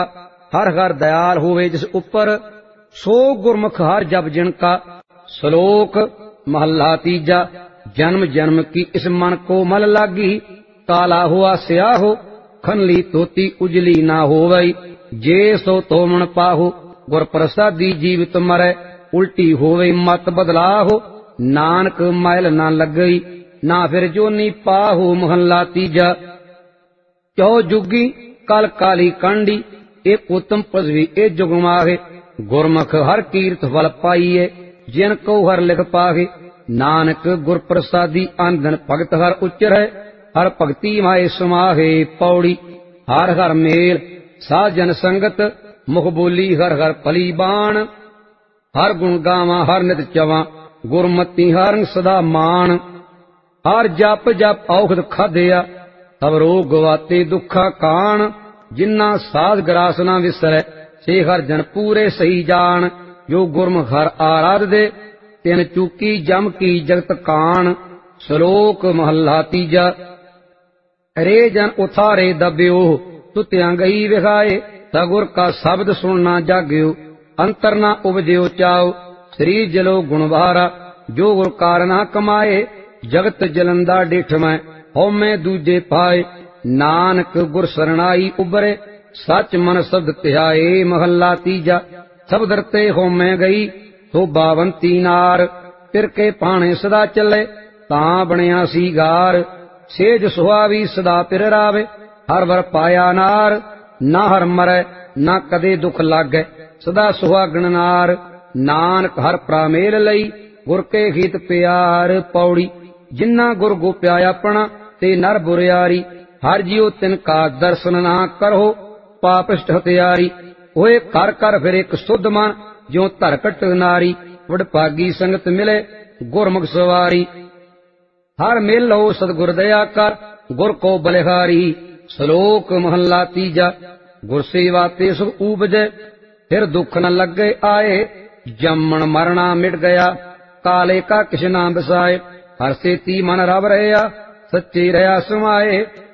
हर हर दयाल होवे जिस उपर, सो गुरमुख हर जप जिनका। श्लोक महला तीजा। जन्म जन्म की इस मन को मल लागी, काला हुआ स्याहो खनली तोती उजली ना होवई। जे सो तोमण पाहो, गुर प्रसादी जीवित मरै। उल्टी होवे मत बदलाहो, नानक मैल ना लगई। ना फिर जोनी पाहो। महला तीजा। चौ जुगी कल काली कांडी, एक उत्तम पदवी ए जुग माहे। गुरमुख हर कीर्त फल पाइए, जिन को हर लिख पाहे। नानक गुर प्रसादी आंदन भगत हर उच्चरै, हर भगति माए समाहे। पौड़ी। हर हर मेल साजन संगत, मुख बोली हर हर भली बाण। हर गुण गावां हर नित चवां, गुरमति हर सदा मान। हर जप जप औखद खादिया, तब रोग गवाते दुखा कान। जिन्ना साध ग्रास ना विसरै, से हर जन पूरे सही जान। जो गुरमुख हर आराध दे, तिन चूकी जम की जगत कान। श्लोक महला तीजा। रे जन उथारे दब्यो, तुत्यां गई विखाए। सगुर का शब्द सुनना जाग्यो, अंतर ना उपजयो चाओ। शरीर जलो गुण बहारा, जो गुर कारना कमाए। जगत जलंदा डिठ मैं, हौमै दूजे पाए। नानक गुर सरणाई उबरे, सच मन शब्द ध्याए। महला तीजा। सब दरते हौमै गई, तो बावंती नार। तिर के पाणे सदा चले, तां बणिया सी गार। सेज सुहावी सदा पिर रावे, हर वर पाया नार। ना हर मरै ना कदे दुख लागै, सदा सुहागण नार। नानक हर प्रामेल लई, गुर के हित प्यार। पौड़ी। जिन्ना गुर गोप्या अपना, ते नर बुरियारी। हर जियो तिनका दर्शन ना करो, पापिष्ट हत्यारी। होए कर कर फिर एक शुद्ध मन, ज्यों धरकट नारी। वडभागी संगत मिले, गुरमुख सवारी। हर मेल हो सतगुर दया कर, गुर को बलिहारी। श्लोक महला तीजा। गुर सेवा ते सुख उपजै, फिर दुख न लगे आए। जमन मरना मिट गया, काले का किश ना बसाए। हर सेती मन रब रहया, सच्चे रहा समाए।